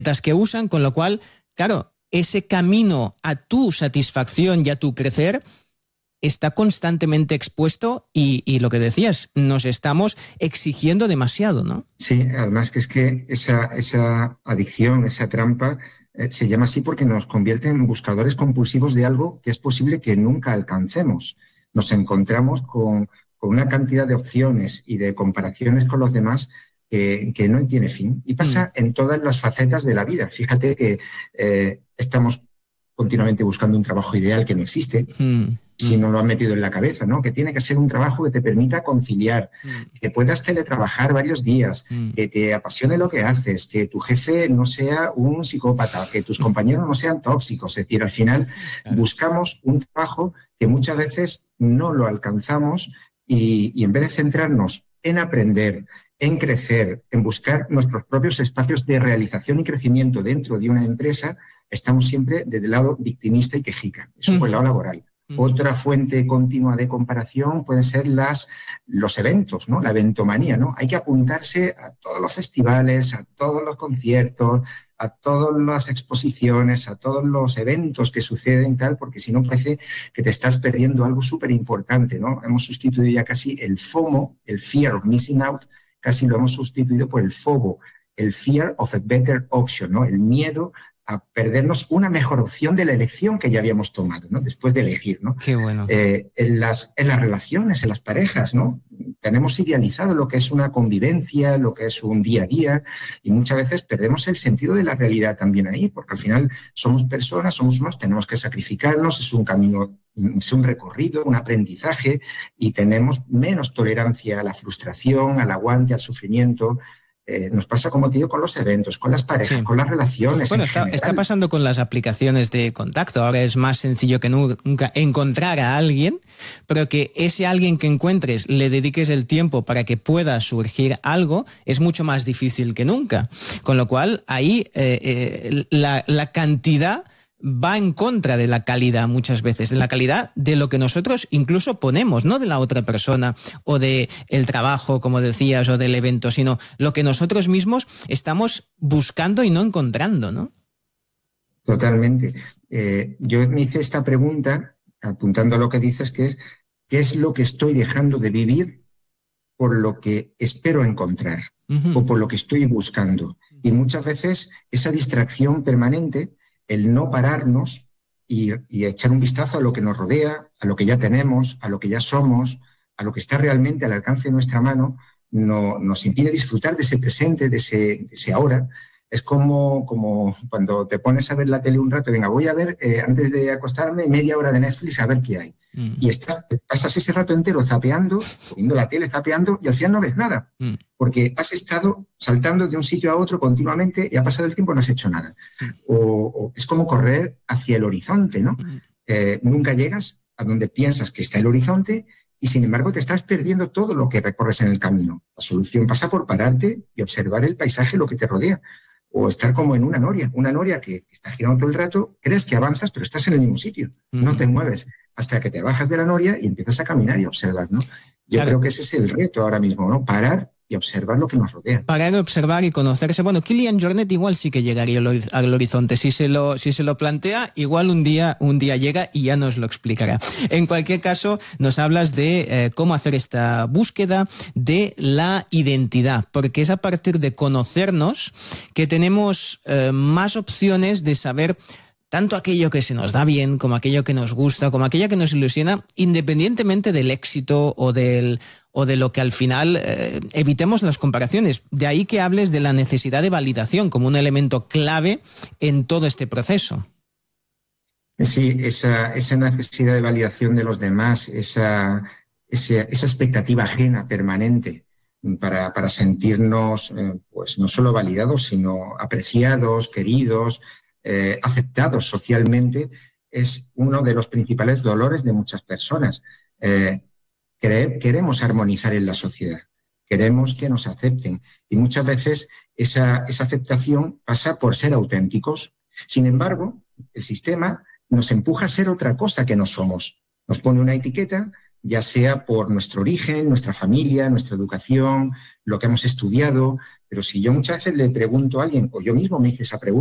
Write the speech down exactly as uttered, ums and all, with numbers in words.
que usan, con lo cual, claro, ese camino a tu satisfacción y a tu crecer está constantemente expuesto y, y lo que decías, nos estamos exigiendo demasiado, ¿no? Sí, además que es que esa, esa adicción, esa trampa, eh, se llama así porque nos convierte en buscadores compulsivos de algo que es posible que nunca alcancemos. Nos encontramos con, con una cantidad de opciones y de comparaciones con los demás que, que no tiene fin. Y pasa mm. en todas las facetas de la vida. Fíjate que eh, estamos continuamente buscando un trabajo ideal que no existe. Mm. Si no lo han metido en la cabeza, ¿no? Que tiene que ser un trabajo que te permita conciliar, mm. que puedas teletrabajar varios días, mm. que te apasione lo que haces, que tu jefe no sea un psicópata, que tus compañeros no sean tóxicos. Es decir, al final claro. buscamos un trabajo que muchas veces no lo alcanzamos y, y en vez de centrarnos en aprender, en crecer, en buscar nuestros propios espacios de realización y crecimiento dentro de una empresa, estamos siempre desde el lado victimista y quejica. Eso mm. por el lado laboral. Otra fuente continua de comparación pueden ser las, los eventos, ¿no? La eventomanía, ¿no? Hay que apuntarse a todos los festivales, a todos los conciertos, a todas las exposiciones, a todos los eventos que suceden tal, porque si no parece que te estás perdiendo algo súper importante, ¿no? Hemos sustituido ya casi el FOMO, el Fear of Missing Out, casi lo hemos sustituido por el FOBO, el Fear of a Better Option, ¿no? El miedo a perdernos una mejor opción de la elección que ya habíamos tomado, ¿no? Después de elegir, ¿no? Qué bueno. Eh, en, las, en las relaciones, en las parejas, ¿no? Tenemos idealizado lo que es una convivencia, lo que es un día a día, y muchas veces perdemos el sentido de la realidad también ahí, porque al final somos personas, somos humanos, tenemos que sacrificarnos, es un camino, es un recorrido, un aprendizaje, y tenemos menos tolerancia a la frustración, al aguante, al sufrimiento. Eh, nos pasa, como te digo, con los eventos, con las parejas, sí. con las relaciones. Bueno, está, está pasando con las aplicaciones de contacto. Ahora es más sencillo que nunca encontrar a alguien, pero que ese alguien que encuentres le dediques el tiempo para que pueda surgir algo es mucho más difícil que nunca. Con lo cual, ahí eh, eh, la, la cantidad va en contra de la calidad muchas veces, de la calidad de lo que nosotros incluso ponemos, no de la otra persona o de el trabajo, como decías, o del evento, sino lo que nosotros mismos estamos buscando y no encontrando, ¿no? Totalmente. Eh, yo me hice esta pregunta, apuntando a lo que dices, que es ¿qué es lo que estoy dejando de vivir por lo que espero encontrar uh-huh. o por lo que estoy buscando? Y muchas veces esa distracción permanente, el no pararnos y, y echar un vistazo a lo que nos rodea, a lo que ya tenemos, a lo que ya somos, a lo que está realmente al alcance de nuestra mano, no, nos impide disfrutar de ese presente, de ese, de ese ahora. Es como, como cuando te pones a ver la tele un rato, venga, voy a ver, eh, antes de acostarme, media hora de Netflix a ver qué hay. Mm. Y estás, pasas ese rato entero zapeando, viendo la tele, zapeando, y al final no ves nada. Mm. Porque has estado saltando de un sitio a otro continuamente y ha pasado el tiempo y no has hecho nada. Mm. O, o es como correr hacia el horizonte, ¿no? Mm. Eh, nunca llegas a donde piensas que está el horizonte y, sin embargo, te estás perdiendo todo lo que recorres en el camino. La solución pasa por pararte y observar el paisaje, lo que te rodea. O estar como en una noria, una noria que está girando todo el rato, crees que avanzas, pero estás en el mismo sitio, uh-huh. no te mueves, hasta que te bajas de la noria y empiezas a caminar y observar, ¿no? Yo claro. creo que ese es el reto ahora mismo, ¿no? Parar y observar lo que nos rodea. Parar, observar y conocerse. Bueno, Kilian Jornet igual sí que llegaría al horizonte. Si se lo, si se lo plantea, igual un día, un día llega y ya nos lo explicará. En cualquier caso, nos hablas de eh, cómo hacer esta búsqueda de la identidad, porque es a partir de conocernos que tenemos eh, más opciones de saber tanto aquello que se nos da bien, como aquello que nos gusta, como aquello que nos ilusiona, independientemente del éxito o del o de lo que al final eh, evitemos las comparaciones. De ahí que hables de la necesidad de validación como un elemento clave en todo este proceso. Sí, esa, esa necesidad de validación de los demás, esa, esa, esa expectativa ajena permanente para, para sentirnos eh, pues no solo validados, sino apreciados, queridos, Eh, aceptados socialmente, es uno de los principales dolores de muchas personas. Eh, quere, queremos armonizar en la sociedad, queremos que nos acepten y muchas veces esa, esa aceptación pasa por ser auténticos. Sin embargo, el sistema nos empuja a ser otra cosa que no somos. Nos pone una etiqueta, ya sea por nuestro origen, nuestra familia, nuestra educación, lo que hemos estudiado, pero si yo muchas veces le pregunto a alguien, o yo mismo me hice esa pregunta,